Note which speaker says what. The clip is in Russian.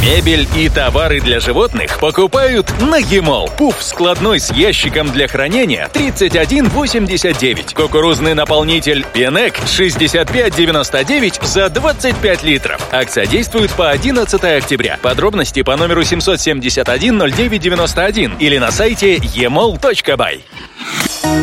Speaker 1: Мебель и товары для животных покупают на Емол. Пуф складной с ящиком для хранения 31,89. Кукурузный наполнитель Пенек 65,99 за 25 литров. Акция действует по 11 октября. Подробности по номеру 771 0991 или на сайте emol.by.